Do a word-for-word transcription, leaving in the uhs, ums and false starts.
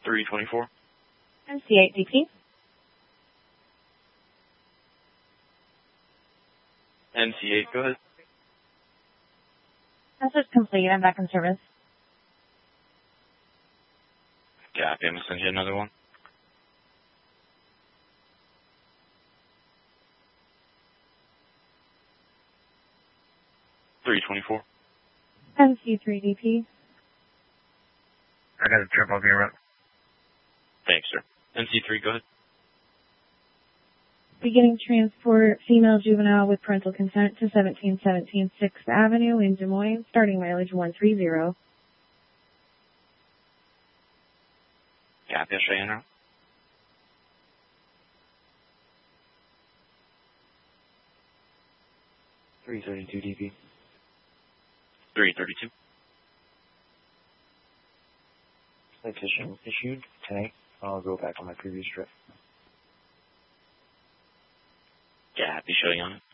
three twenty-four. M C eight D P. M C eight, go ahead. Message complete. I'm back in service. Copy. I'm going to send you another one. three twenty-four. M C three D P. I got a trip. I'll be around. Thanks, sir. M C three, go ahead. Beginning transport, female juvenile with parental consent to seventeen seventeen sixth Avenue in Des Moines, starting mileage one three zero. Copy. I'll show you en route. three thirty-two D P. three thirty-two. Citation issued tonight. I'll go back on my previous trip. Copy. Showing on it.